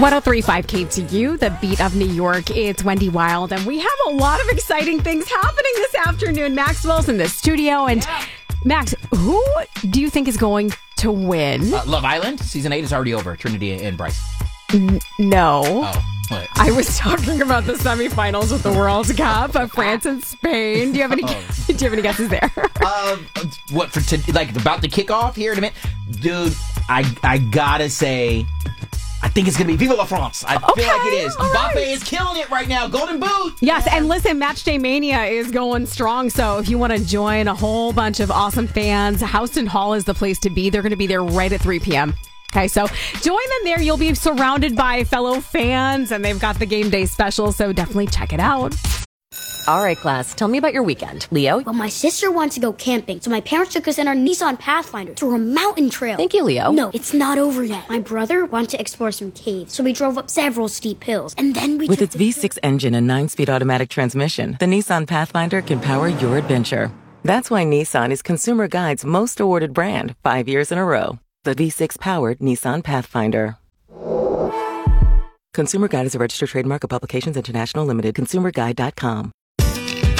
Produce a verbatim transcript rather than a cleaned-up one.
one oh three point five K T U, the beat of New York. It's Wendy Wild, and we have a lot of exciting things happening this afternoon. Maxwell's in the studio, and yeah. Max, who do you think is going to win? Uh, Love Island, season eight is already over. Trinity and Bryce. N- no. Oh, what? I was talking about the semifinals with the World Cup of France and Spain. Do you have any? Oh. Do you have any guesses there? Um, what for? To, like about the kickoff here in a minute, dude. I I gotta say. I think it's going to be Viva la France. I okay, feel like it is. Mbappe right. is killing it right now. Golden Boot. Yes, and listen, Matchday Mania is going strong. So if you want to join a whole bunch of awesome fans, Houston Hall is the place to be. They're going to be there right at three p.m. Okay, so join them there. You'll be surrounded by fellow fans, and they've got the game day special. So definitely check it out. All right, class, tell me about your weekend. Leo? Well, my sister wanted to go camping, so my parents took us in our Nissan Pathfinder through a mountain trail. Thank you, Leo. No, it's not over yet. My brother wanted to explore some caves, so we drove up several steep hills, and then we... With its V six engine and nine-speed automatic transmission, the Nissan Pathfinder can power your adventure. That's why Nissan is Consumer Guide's most awarded brand, five years in a row. The V six-powered Nissan Pathfinder. Consumer Guide is a registered trademark of Publications International Limited. consumer guide dot com.